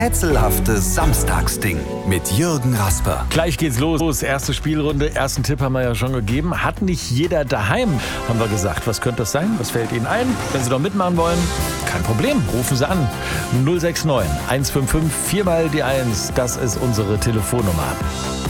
Rätselhaftes Samstagsding mit Jürgen Rasper. Gleich geht's los. Erste Spielrunde. Ersten Tipp haben wir ja schon gegeben. Hat nicht jeder daheim, haben wir gesagt. Was könnte das sein? Was fällt Ihnen ein? Wenn Sie doch mitmachen wollen, kein Problem. Rufen Sie an. 069 155 4 mal die 1. Das ist unsere Telefonnummer.